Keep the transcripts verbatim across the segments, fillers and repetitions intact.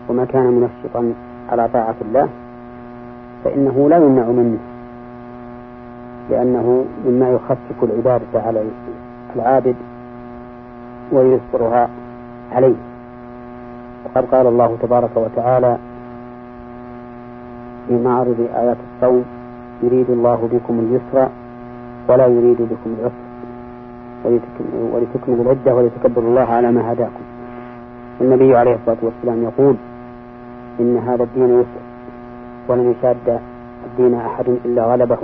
وما كان منشطا على طاعة الله فإنه لا يمنع منه، لأنه مما يخفف العبادة على العابد ويسرها عليه. وقد قال الله تبارك وتعالى في معرض آيات الصوم: يريد الله بكم اليسر ولا يريد بكم العسر ولتكملوا العدة ولتكبروا الله على ما هداكم. النبي عليه الصلاة والسلام يقول: إن هذا الدين يسر ولن يشاد الدين أحد إلا غلبه،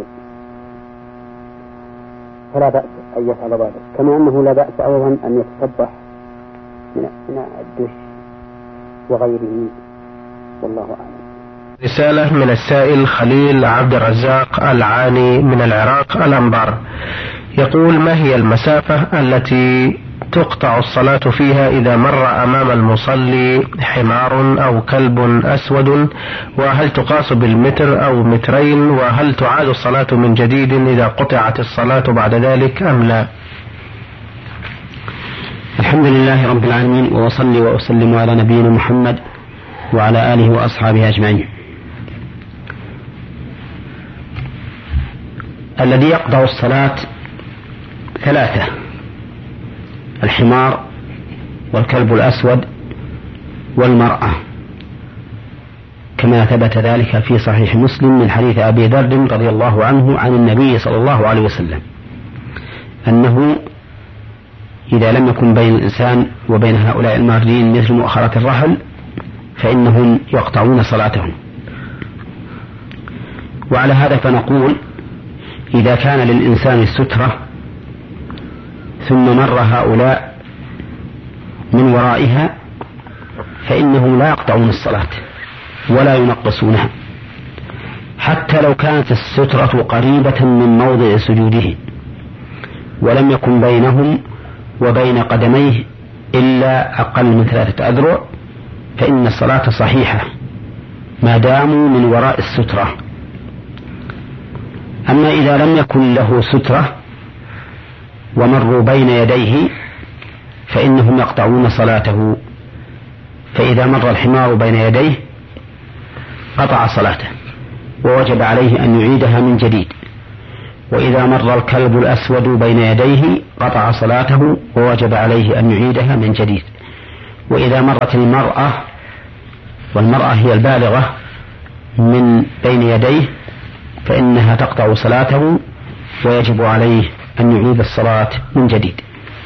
فلا بأس أن يفعل ذلك، كما أنه لا بأس أيضا أن يتصبح من الدش وغيره، والله أعلم. رسالة من السائل خليل عبد الرزاق العاني من العراق الأنبار، يقول: ما هي المسافة التي تقطع الصلاة فيها إذا مر أمام المصلي حمار أو كلب أسود؟ وهل تقاس بالمتر أو مترين؟ وهل تعاد الصلاة من جديد إذا قطعت الصلاة بعد ذلك أم لا؟ الحمد لله رب العالمين، وأصلي وأسلم على نبينا محمد وعلى آله وأصحابه أجمعين. الذي يقطع الصلاة ثلاثة: الحمار والكلب الأسود والمرأة، كما ثبت ذلك في صحيح مسلم من حديث أبي ذر رضي الله عنه عن النبي صلى الله عليه وسلم أنه إذا لم يكن بين الإنسان وبين هؤلاء المارين مثل مؤخرة الرحل فإنهم يقطعون صلاتهم. وعلى هذا فنقول: إذا كان للإنسان سترة ثم مر هؤلاء من ورائها فإنهم لا يقطعون الصلاة ولا ينقصونها، حتى لو كانت السترة قريبة من موضع سجوده ولم يكن بينهم وبين قدميه إلا أقل من ثلاثة أذرع، فإن الصلاة صحيحة ما داموا من وراء السترة. أما إذا لم يكن له سترة ومروا بين يديه فإنهم يقطعون صلاته، فإذا مر الحمار بين يديه قطع صلاته ووجب عليه أن يعيدها من جديد، وإذا مر الكلب الأسود بين يديه قطع صلاته ووجب عليه أن يعيدها من جديد، وإذا مرت المرأة، والمرأة هي البالغة، من بين يديه فإنها تقطع صلاته ويجب عليه أن يعيد الصلاة من جديد.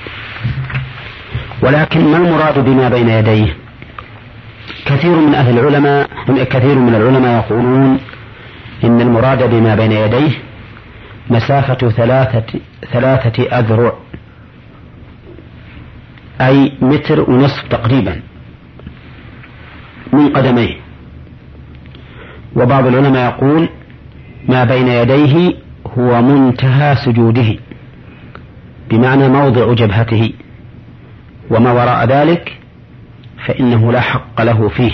ولكن ما المراد بما بين يديه؟ كثير من أهل العلماء كثير من العلماء يقولون إن المراد بما بين يديه مسافة ثلاثة ثلاثة أذرع، أي متر ونصف تقريبا من قدميه. وبعض العلماء يقول ما بين يديه هو منتهى سجوده، بمعنى موضع جبهته، وما وراء ذلك فإنه لا حق له فيه،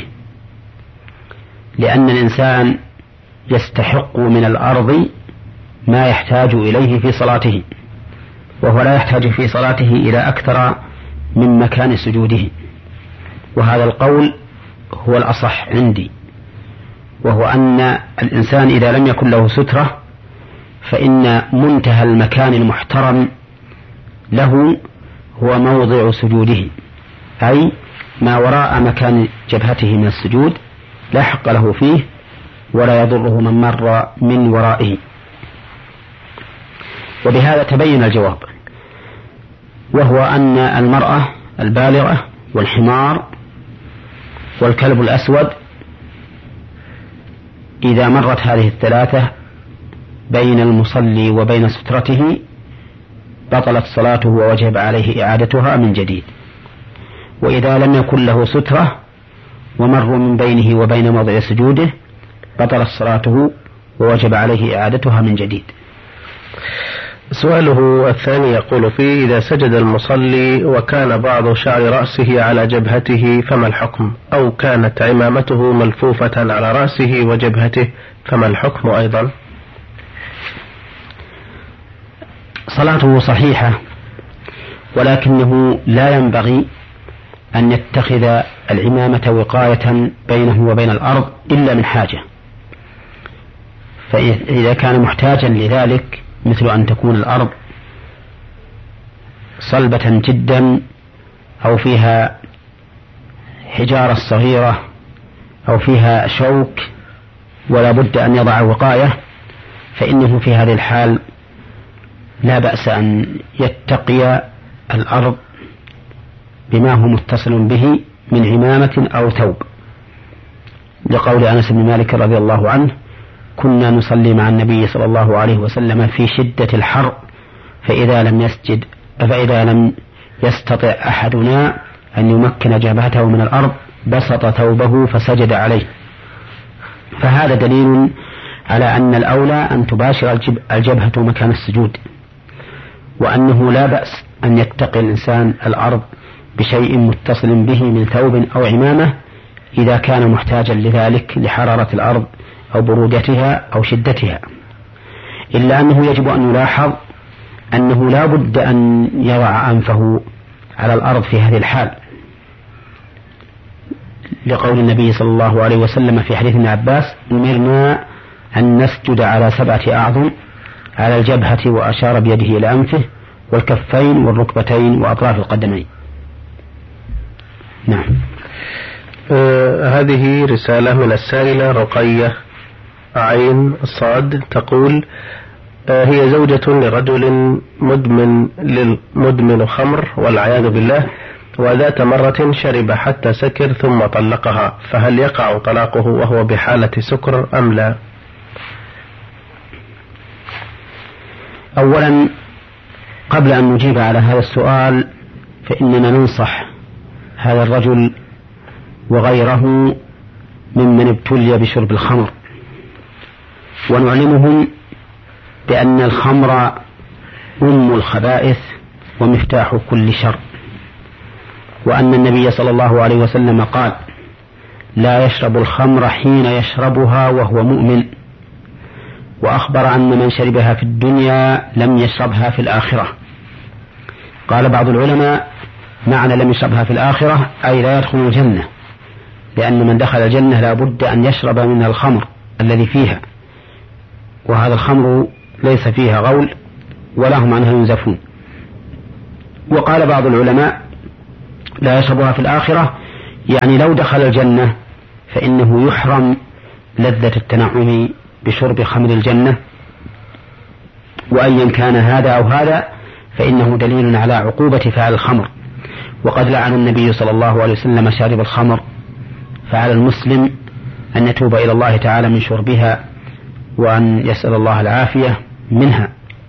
لأن الإنسان يستحق من الأرض ما يحتاج إليه في صلاته، وهو لا يحتاج في صلاته إلى أكثر من مكان سجوده. وهذا القول هو الأصح عندي، وهو أن الإنسان إذا لم يكن له سترة فإن منتهى المكان المحترم له هو موضع سجوده، أي ما وراء مكان جبهته من السجود لا حق له فيه ولا يضره من مر من ورائه. وبهذا تبين الجواب، وهو أن المرأة البالغة والحمار والكلب الأسود إذا مرت هذه الثلاثة بين المصلي وبين سترته بطلت صلاته ووجب عليه إعادتها من جديد. وإذا لم يكن له سترة ومروا من بينه وبين موضع سجوده بطلت صلاته ووجب عليه إعادتها من جديد. سؤاله الثاني يقول فيه: إذا سجد المصلي وكان بعض شعر رأسه على جبهته فما الحكم؟ أو كانت عمامته ملفوفة على رأسه وجبهته فما الحكم أيضا؟ صلاته صحيحة، ولكنه لا ينبغي أن يتخذ العمامة وقاية بينه وبين الأرض إلا من حاجة، فإذا كان محتاجا لذلك مثل أن تكون الأرض صلبة جدا أو فيها حجارة صغيرة أو فيها شوك ولا بد أن يضع وقاية، فإنه في هذه الحال لا بأس أن يتقي الأرض بما هو متصل به من عمامة أو ثوب، لقول أنس بن مالك رضي الله عنه: كنا نصلي مع النبي صلى الله عليه وسلم في شدة الحر، فإذا لم يسجد فإذا لم يستطع أحدنا أن يمكن جبهته من الأرض بسط ثوبه فسجد عليه. فهذا دليل على أن الأولى أن تباشر الجبهة مكان السجود، وأنه لا بأس أن يتقي الإنسان الأرض بشيء متصل به من ثوب أو عمامة إذا كان محتاجا لذلك لحرارة الأرض أو برودتها أو شدتها، إلا أنه يجب أن يلاحظ أنه لا بد أن يضع أنفه على الأرض في هذه الحال، لقول النبي صلى الله عليه وسلم في حديث ابن عباس: أمرنا أن نسجد على سبعة أعظم، على الجبهة، وأشار بيده إلى أنفه والكفين والركبتين وأطراف القدمين. نعم. آه هذه رسالة من السائلة رقية عين صاد، تقول: آه هي زوجة لرجل مدمن للمدمن خمر والعياذ بالله، وذات مرة شرب حتى سكر ثم طلقها، فهل يقع طلاقه وهو بحالة سكر أم لا؟ أولا قبل أن نجيب على هذا السؤال فإننا ننصح هذا الرجل وغيره ممن ابتلي بشرب الخمر، ونعلمهم بأن الخمر أم الخبائث ومفتاح كل شر، وأن النبي صلى الله عليه وسلم قال: لا يشرب الخمر حين يشربها وهو مؤمن، وأخبر أن من شربها في الدنيا لم يشربها في الآخرة. قال بعض العلماء: معنى لم يشربها في الآخرة أي لا يدخل الجنة، لأن من دخل الجنة لا بد أن يشرب من الخمر الذي فيها، وهذا الخمر ليس فيها غول ولا هم عنها ينزفون. وقال بعض العلماء: لا يشربها في الآخرة يعني لو دخل الجنة فإنه يحرم لذة التنعم بشرب خمر الجنة، وأيا كان هذا أو هذا فإنه دليل على عقوبة فعل الخمر. وقد لعن النبي صلى الله عليه وسلم شارب الخمر، فعلى المسلم أن يتوب إلى الله تعالى من شربها وأن يسأل الله العافية منها.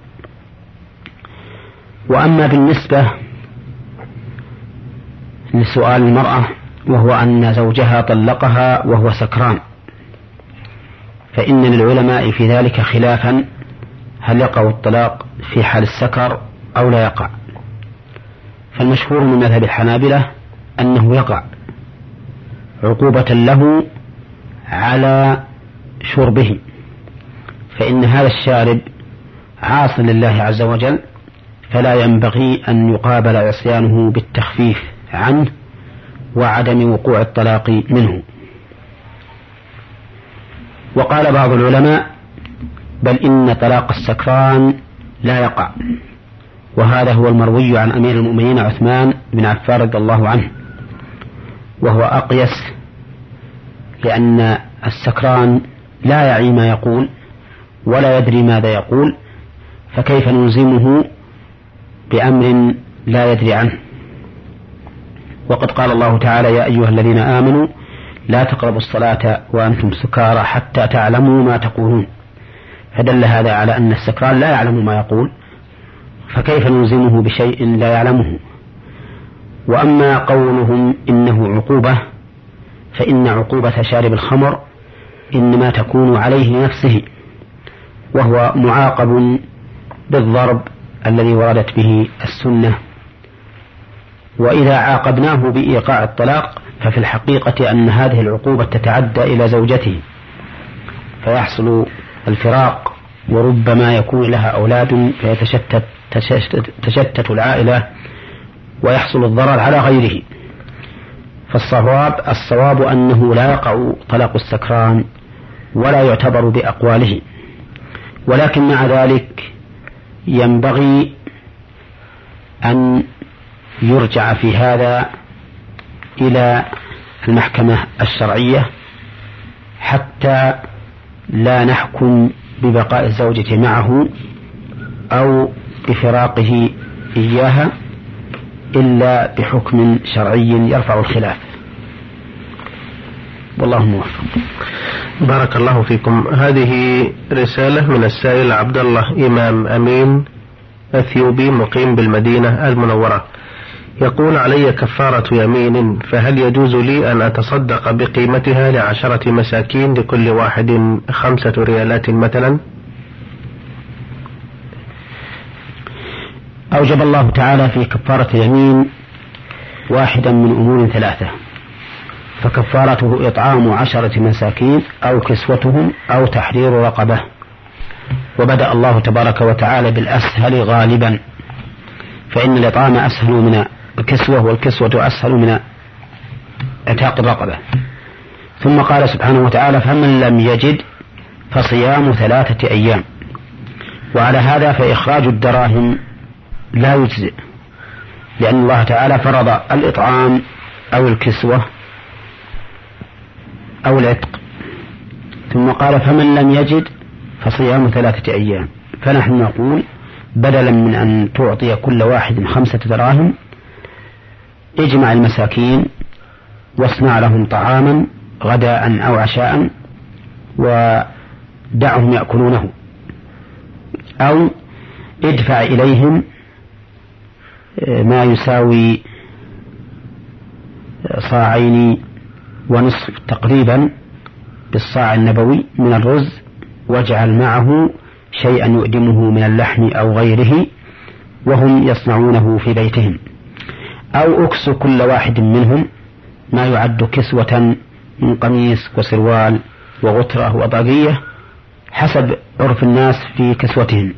وأما بالنسبة لسؤال المرأة وهو أن زوجها طلقها وهو سكران، فإن للعلماء في ذلك خلافا، هل يقع الطلاق في حال السكر أو لا يقع؟ فالمشهور من مذهب الحنابلة أنه يقع عقوبة له على شربه، فإن هذا الشارب عاص لله عز وجل، فلا ينبغي أن يقابل عصيانه بالتخفيف عنه وعدم وقوع الطلاق منه. وقال بعض العلماء: بل إن طلاق السكران لا يقع، وهذا هو المروي عن أمير المؤمنين عثمان بن عفان رضي الله عنه، وهو أقيس، لأن السكران لا يعي ما يقول ولا يدري ماذا يقول، فكيف نلزمه بأمر لا يدري عنه؟ وقد قال الله تعالى: يا أيها الذين آمنوا لا تقربوا الصلاة وأنتم سكارى حتى تعلموا ما تقولون، فدل هذا على أن السكران لا يعلم ما يقول، فكيف نلزمه بشيء لا يعلمه؟ وأما قولهم إنه عقوبة، فإن عقوبة شارب الخمر إنما تكون عليه نفسه، وهو معاقب بالضرب الذي وردت به السنة. وإذا عاقبناه بإيقاع الطلاق ففي الحقيقة أن هذه العقوبة تتعدى إلى زوجته، فيحصل الفراق، وربما يكون لها أولاد فيتشتت تشتت, تشتت العائلة ويحصل الضرر على غيره. فالصواب الصواب أنه لا يقع طلاق السكران ولا يعتبر بأقواله، ولكن مع ذلك ينبغي أن يرجع في هذا إلى المحكمة الشرعية حتى لا نحكم ببقاء الزوجة معه أو بفراقه إياها إلا بحكم شرعي يرفع الخلاف، والله موفق. بارك الله فيكم. هذه رسالة من السائل عبد الله إمام أمين أثيوبي مقيم بالمدينة المنورة، يقول: علي كفارة يمين، فهل يجوز لي أن أتصدق بقيمتها لعشرة مساكين لكل واحد خمسة ريالات مثلا؟ أوجب الله تعالى في كفارة يمين واحدا من أمور ثلاثة، فكفارته إطعام عشرة مساكين أو كسوتهم أو تحرير رقبة، وبدأ الله تبارك وتعالى بالأسهل غالبا، فإن الإطعام أسهل من الكسوة والكسوة أسهل من إعتاق الرقبة. ثم قال سبحانه وتعالى: فمن لم يجد فصيام ثلاثة أيام. وعلى هذا فإخراج الدراهم لا يجزئ، لأن الله تعالى فرض الإطعام أو الكسوة أو العتق، ثم قال: فمن لم يجد فصيام ثلاثة أيام. فنحن نقول بدلا من أن تعطي كل واحد خمسة دراهم اجمع المساكين واصنع لهم طعاما غداء أو عشاء ودعهم يأكلونه، أو ادفع إليهم ما يساوي صاعين ونصف تقريبا بالصاع النبوي من الرز، واجعل معه شيئا يؤدمه من اللحم أو غيره وهم يصنعونه في بيتهم، أو أكس كل واحد منهم ما يعد كسوة من قميص وسروال وغترة وطاقية حسب عرف الناس في كسوتهم،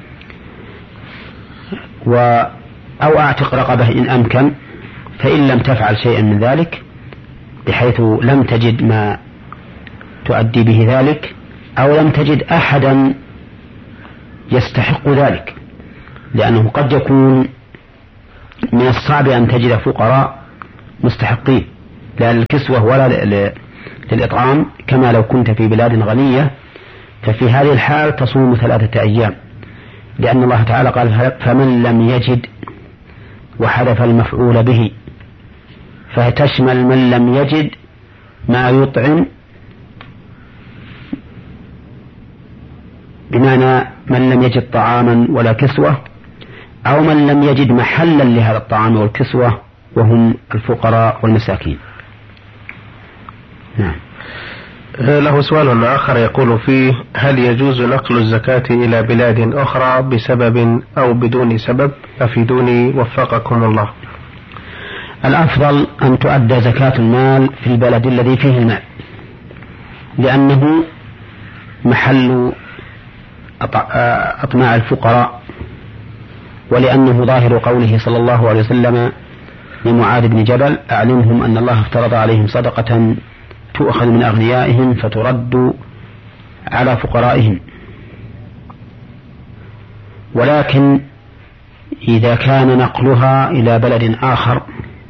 و أو أعتق رقبة إن أمكن، فإن لم تفعل شيئا من ذلك بحيث لم تجد ما تؤدي به ذلك أو لم تجد أحدا يستحق ذلك، لأنه قد يكون من الصعب أن تجد فقراء مستحقين لا للكسوة ولا للإطعام كما لو كنت في بلاد غنية، ففي هذه الحال تصوم ثلاثة أيام، لأن الله تعالى قال: فمن لم يجد، وحذف المفعول به، فتشمل من لم يجد ما يطعم، بمعنى من لم يجد طعاما ولا كسوة، أو من لم يجد محلا لهذا الطعام والكسوة وهم الفقراء والمساكين. نعم. له سؤال آخر يقول فيه: هل يجوز نقل الزكاة إلى بلاد أخرى بسبب أو بدون سبب؟ أفيدوني وفقكم الله. الأفضل أن تؤدى زكاة المال في البلد الذي فيه المال، لأنه محل أطماع الفقراء، ولأنه ظاهر قوله صلى الله عليه وسلم لمعاذ بن جبل: أعلمهم أن الله افترض عليهم صدقة تؤخذ من أغنيائهم فترد على فقرائهم. ولكن إذا كان نقلها إلى بلد آخر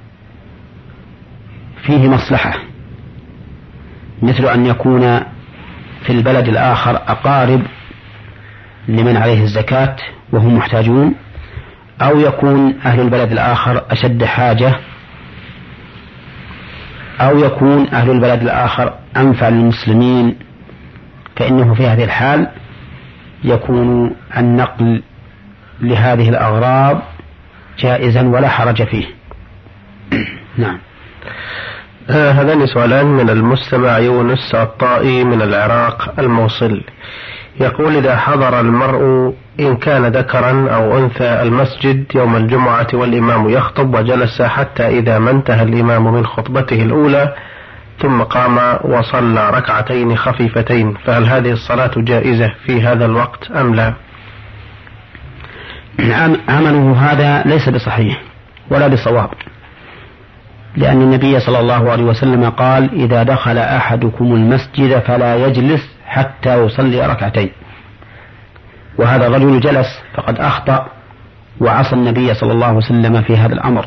فيه مصلحة، مثل أن يكون في البلد الآخر أقارب لمن عليه الزكاة وهم محتاجون، أو يكون أهل البلد الآخر أشد حاجة، أو يكون أهل البلد الآخر أنفع للمسلمين، فإنه في هذه الحال يكون النقل لهذه الأغراض جائزا ولا حرج فيه. نعم. آه هذان سؤالان من المستمع يونس الطائي من العراق الموصل، يقول: إذا حضر المرء إن كان ذكرا أو أنثى المسجد يوم الجمعة والإمام يخطب وجلس حتى إذا ما انتهى الإمام من خطبته الأولى ثم قام وصلى ركعتين خفيفتين، فهل هذه الصلاة جائزة في هذا الوقت أم لا؟ عمله هذا ليس بصحيح ولا بصواب، لأن النبي صلى الله عليه وسلم قال إذا دخل أحدكم المسجد فلا يجلس حتى يصلي ركعتين، وهذا الرجل جلس فقد أخطأ وعصى النبي صلى الله عليه وسلم في هذا الأمر.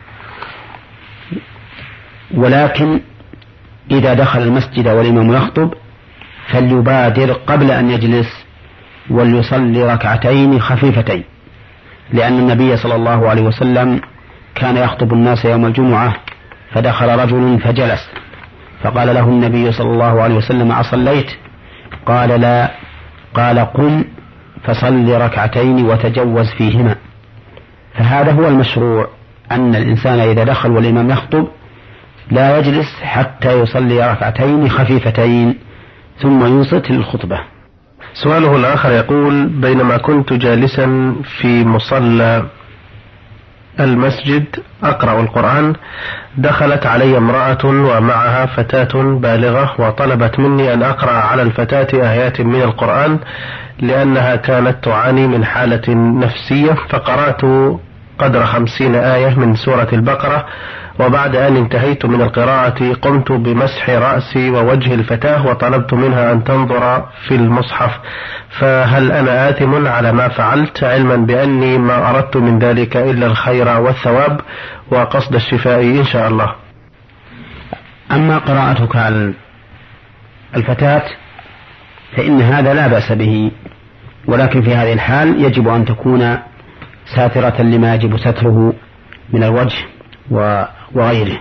ولكن إذا دخل المسجد والإمام يخطب فليبادر قبل أن يجلس وليصلي ركعتين خفيفتين، لأن النبي صلى الله عليه وسلم كان يخطب الناس يوم الجمعة فدخل رجل فجلس فقال له النبي صلى الله عليه وسلم أصليت؟ قال لا، قال قم فصل ركعتين وتجوز فيهما. فهذا هو المشروع، أن الإنسان إذا دخل والإمام يخطب لا يجلس حتى يصلي ركعتين خفيفتين ثم ينصت للخطبة. سؤاله الآخر يقول: بينما كنت جالسا في مصلى المسجد أقرأ القرآن دخلت علي امرأة ومعها فتاة بالغة وطلبت مني أن أقرأ على الفتاة آيات من القرآن لأنها كانت تعاني من حالة نفسية، فقرأت قدر خمسين آية من سورة البقرة، وبعد أن انتهيت من القراءة قمت بمسح رأسي ووجه الفتاة وطلبت منها أن تنظر في المصحف، فهل أنا آثم على ما فعلت، علما بأني ما أردت من ذلك إلا الخير والثواب وقصد الشفاء إن شاء الله؟ أما قراءتك على الفتاة فإن هذا لا بأس به، ولكن في هذه الحال يجب أن تكون ساترة لما يجب ستره من الوجه وغيره.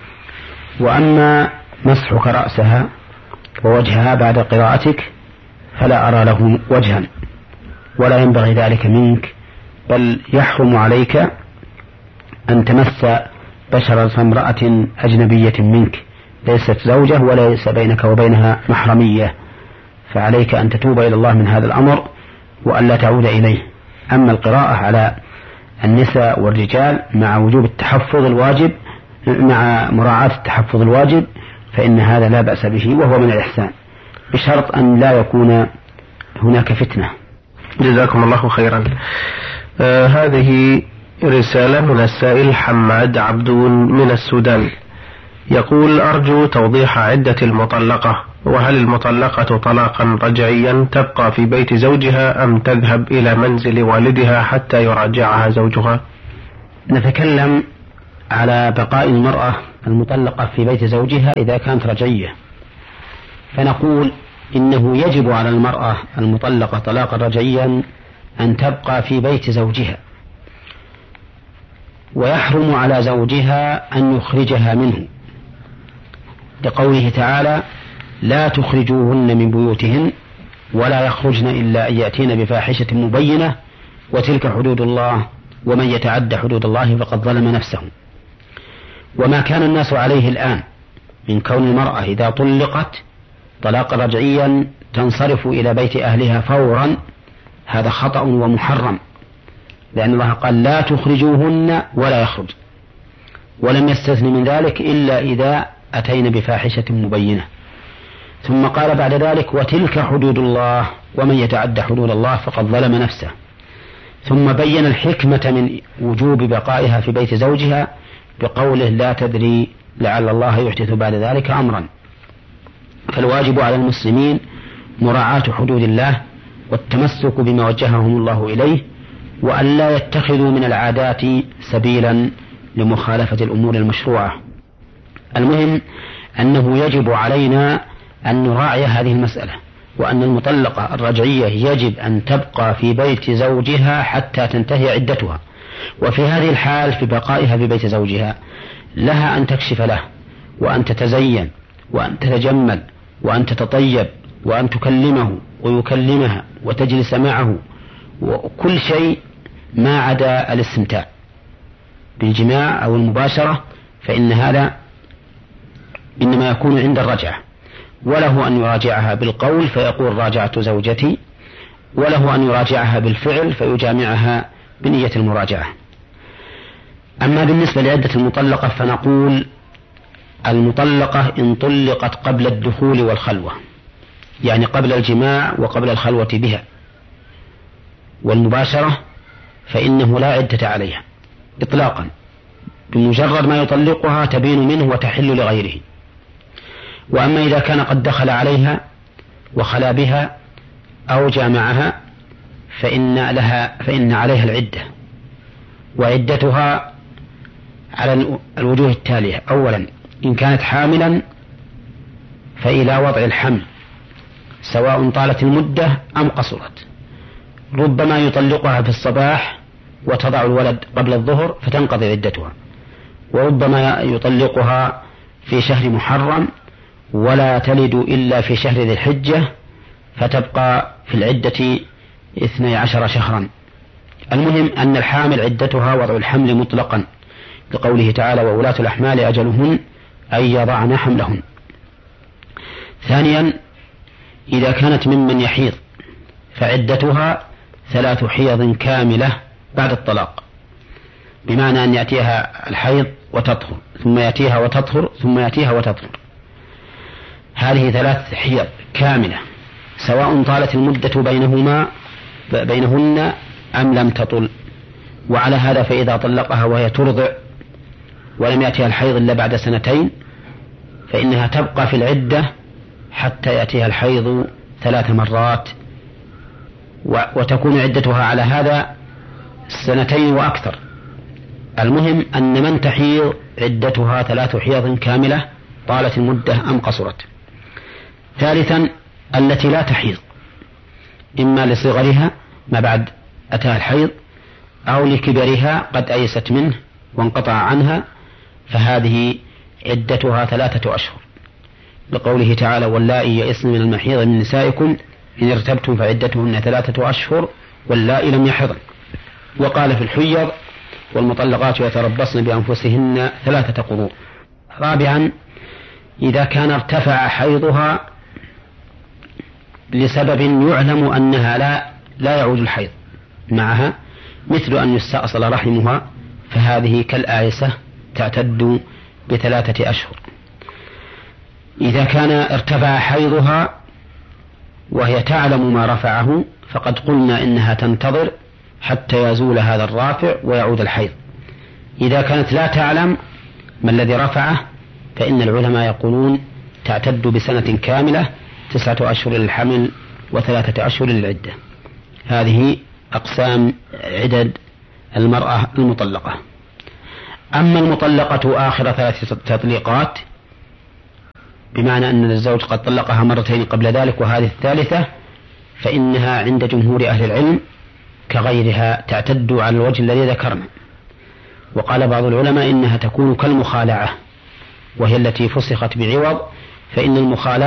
وأما مسحك رأسها ووجهها بعد قراءتك فلا أرى له وجها ولا ينبغي ذلك منك، بل يحرم عليك أن تمس بشرة امرأة أجنبية منك ليست زوجة وليس بينك وبينها محرمية، فعليك أن تتوب إلى الله من هذا الأمر وأن لا تعود إليه. أما القراءة على النساء والرجال مع وجوب التحفظ الواجب مع مراعاة التحفظ الواجب فإن هذا لا بأس به وهو من الإحسان، بشرط أن لا يكون هناك فتنة. جزاكم الله خيرا. آه هذه رسالة من السائل حماد عبدون من السودان، يقول: أرجو توضيح عدة المطلقة، وهل المطلقة طلاقا رجعيا تبقى في بيت زوجها أم تذهب إلى منزل والدها حتى يراجعها زوجها؟ نتكلم على بقاء المرأة المطلقة في بيت زوجها إذا كانت رجعية، فنقول إنه يجب على المرأة المطلقة طلاقا رجعيا أن تبقى في بيت زوجها، ويحرم على زوجها أن يخرجها منه، لقوله تعالى: لا تخرجوهن من بيوتهن ولا يخرجن إلا أن يأتين بفاحشة مبينة وتلك حدود الله ومن يتعد حدود الله فقد ظلم نفسه. وما كان الناس عليه الآن من كون المرأة إذا طلقت طلاقا رجعيا تنصرف إلى بيت أهلها فورا، هذا خطأ ومحرم، لأن الله قال: لا تخرجوهن ولا يخرج، ولم يستثن من ذلك إلا إذا أتين بفاحشة مبينة. ثم قال بعد ذلك: وتلك حدود الله ومن يتعد حدود الله فقد ظلم نفسه. ثم بين الحكمة من وجوب بقائها في بيت زوجها بقوله: لا تدري لعل الله يحدث بعد ذلك أمرا. فالواجب على المسلمين مراعاة حدود الله والتمسك بما وجههم الله إليه، وأن لا يتخذوا من العادات سبيلا لمخالفة الأمور المشروعة. المهم أنه يجب علينا أن نراعي هذه المسألة، وأن المطلقة الرجعية يجب أن تبقى في بيت زوجها حتى تنتهي عدتها، وفي هذه الحال في بقائها في بيت زوجها لها أن تكشف له وأن تتزين وأن تتجمل وأن تتطيب وأن تكلمه ويكلمها وتجلس معه وكل شيء ما عدا الاستمتاع بالجماع أو المباشرة، فإن هذا إنما يكون عند الرجعة، وله أن يراجعها بالقول فيقول: راجعت زوجتي، وله أن يراجعها بالفعل فيجامعها بنية المراجعة. أما بالنسبة لعدة المطلقة فنقول: المطلقة إن طلقت قبل الدخول والخلوة، يعني قبل الجماع وقبل الخلوة بها والمباشرة، فإنه لا عدة عليها إطلاقا، بمجرد ما يطلقها تبين منه وتحل لغيره. وأما إذا كان قد دخل عليها وخلا بها أو جامعها فإن لها فإن عليها العدة، وعدتها على الوجوه التالية: أولا، إن كانت حاملا فإلى وضع الحمل سواء طالت المدة أم قصرت. ربما يطلقها في الصباح وتضع الولد قبل الظهر فتنقضي عدتها، وربما يطلقها في شهر محرم ولا تلد إلا في شهر ذي الحجة فتبقى في العدة اثني عشر شهرا. المهم أن الحامل عدتها وضع الحمل مطلقا، لقوله تعالى: وولاة الأحمال أجلهن أن يضعن حملهن. ثانيا، إذا كانت ممن يحيض فعدتها ثلاث حيض كاملة بعد الطلاق، بمعنى أن يأتيها الحيض وتطهر ثم يأتيها وتطهر ثم يأتيها وتطهر. هذه ثلاث حيض كاملة سواء طالت المدة بينهما بينهن أم لم تطل. وعلى هذا فإذا طلقها وهي ترضع ولم يأتيها الحيض إلا بعد سنتين فإنها تبقى في العدة حتى يأتيها الحيض ثلاث مرات، وتكون عدتها على هذا سنتين وأكثر. المهم أن من تحيض عدتها ثلاث حيض كاملة طالت المدة أم قصرت. ثالثا، التي لا تحيض إما لصغرها ما بعد أتاها الحيض أو لكبرها قد أيست منه وانقطع عنها، فهذه عدتها ثلاثة أشهر، لقوله تعالى: واللائي يئسن من المحيض من نسائكم إن ارتبتم فعدتهن ثلاثة أشهر واللائي لم يحضن. وقال في الحيض: والمطلقات يتربصن بأنفسهن ثلاثة قروء. رابعا، إذا كان ارتفع حيضها لسبب يعلم أنها لا لا يعود الحيض معها، مثل أن يستأصل رحمها، فهذه كالآيسة تعتد بثلاثة أشهر. إذا كان ارتفع حيضها وهي تعلم ما رفعه فقد قلنا إنها تنتظر حتى يزول هذا الرافع ويعود الحيض. إذا كانت لا تعلم ما الذي رفعه فإن العلماء يقولون تعتد بسنة كاملة، تسعة أشهر للحمل وثلاثة أشهر للعدة. هذه أقسام عدد المرأة المطلقة. أما المطلقة آخر ثلاث تطليقات، بمعنى أن الزوج قد طلقها مرتين قبل ذلك وهذه الثالثة، فإنها عند جمهور أهل العلم كغيرها تعتد على الوجه الذي ذكرنا. وقال بعض العلماء إنها تكون كالمخالعة، وهي التي فسخت بعوض، فإن المخالعة